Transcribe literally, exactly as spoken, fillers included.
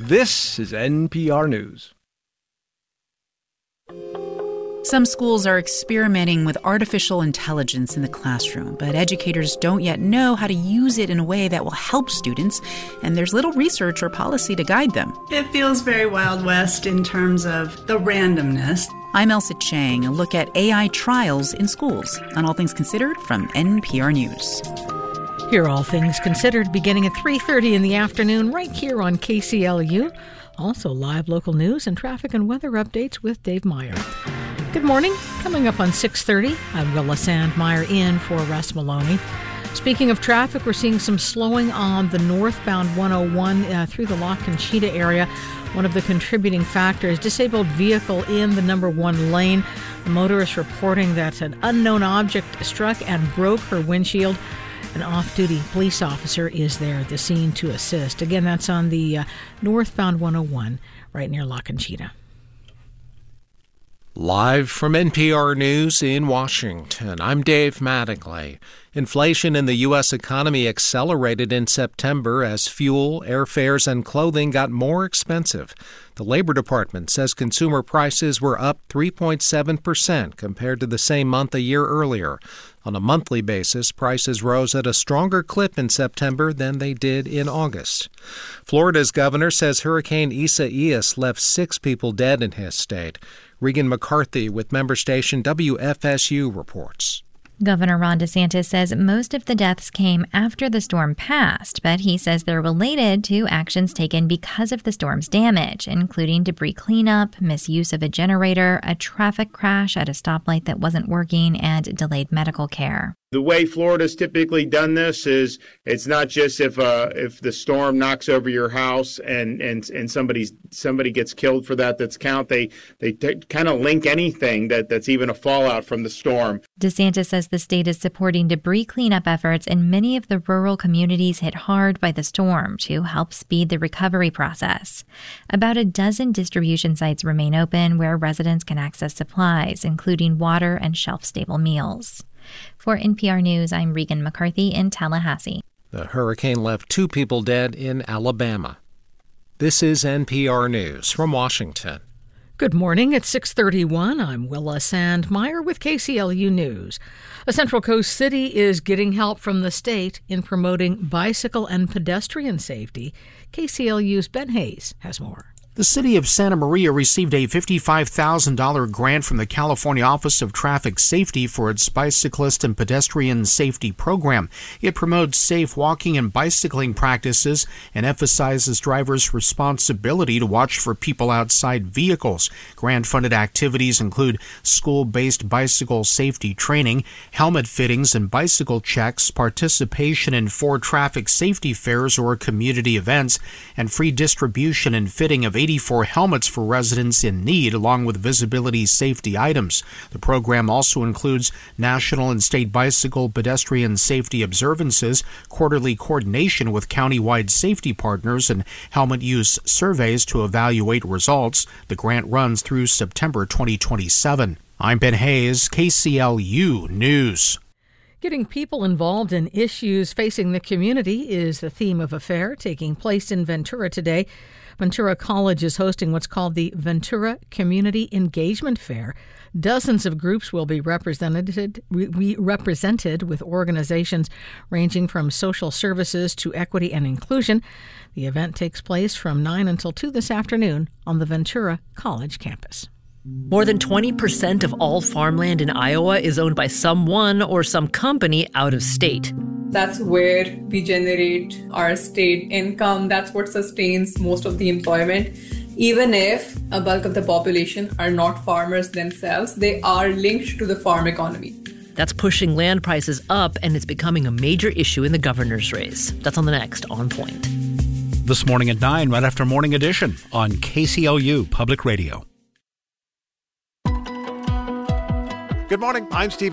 This is N P R News. Some schools are experimenting with artificial intelligence in the classroom, but educators don't yet know how to use it in a way that will help students, and there's little research or policy to guide them. It feels very Wild West in terms of the randomness. I'm Elsa Chang, a look at A I trials in schools on All Things Considered from N P R News. Hear All Things Considered beginning at three thirty in the afternoon right here on K C L U. Also live local news and traffic and weather updates with Dave Meyer. Good morning. Coming up on six thirty, I'm Willa Sandmeyer in for Russ Maloney. Speaking of traffic, we're seeing some slowing on the northbound one oh one uh, through the La Conchita area. One of the contributing factors, disabled vehicle in the number one lane. The motorist reporting that an unknown object struck and broke her windshield. An off-duty police officer is there at the scene to assist. Again, that's on the uh, northbound one oh one right near La Conchita. Live from N P R News in Washington, I'm Dave Mattingly. Inflation in the U S economy accelerated in September as fuel, airfares, and clothing got more expensive. The Labor Department says consumer prices were up three point seven percent compared to the same month a year earlier. On a monthly basis, prices rose at a stronger clip in September than they did in August. Florida's governor says Hurricane Isaias left six people dead in his state. Regan McCarthy with member station W F S U reports. Governor Ron DeSantis says most of the deaths came after the storm passed, but he says they're related to actions taken because of the storm's damage, including debris cleanup, misuse of a generator, a traffic crash at a stoplight that wasn't working, and delayed medical care. The way Florida's typically done this is it's not just if uh, if the storm knocks over your house and and and somebody's somebody gets killed for that. That's count. They they t- kind of link anything that, that's even a fallout from the storm. DeSantis says the state is supporting debris cleanup efforts in many of the rural communities hit hard by the storm to help speed the recovery process. About a dozen distribution sites remain open where residents can access supplies, including water and shelf-stable meals. For N P R News, I'm Regan McCarthy in Tallahassee. The hurricane left two people dead in Alabama. This is N P R News from Washington. Good morning. It's six thirty-one. I'm Willa Sandmeyer with K C L U News. A Central Coast city is getting help from the state in promoting bicycle and pedestrian safety. K C L U's Ben Hayes has more. The city of Santa Maria received a fifty-five thousand dollars grant from the California Office of Traffic Safety for its bicyclist and pedestrian safety program. It promotes safe walking and bicycling practices and emphasizes drivers' responsibility to watch for people outside vehicles. Grant-funded activities include school-based bicycle safety training, helmet fittings and bicycle checks, participation in four traffic safety fairs or community events, and free distribution and fitting of eighty-four helmets for residents in need, along with visibility safety items. The program also includes national and state bicycle pedestrian safety observances, quarterly coordination with countywide safety partners, and helmet use surveys to evaluate results. The grant runs through September twenty twenty-seven. I'm Ben Hayes, K C L U News. Getting people involved in issues facing the community is the theme of a fair taking place in Ventura today. Ventura College is hosting what's called the Ventura Community Engagement Fair. Dozens of groups will be represented, re- represented with organizations ranging from social services to equity and inclusion. The event takes place from nine until two this afternoon on the Ventura College campus. More than twenty percent of all farmland in Iowa is owned by someone or some company out of state. That's where we generate our state income. That's what sustains most of the employment. Even if a bulk of the population are not farmers themselves, they are linked to the farm economy. That's pushing land prices up, and it's becoming a major issue in the governor's race. That's on the next On Point. This morning at nine, right after Morning Edition on K C L U Public Radio. Good morning. I'm Steve.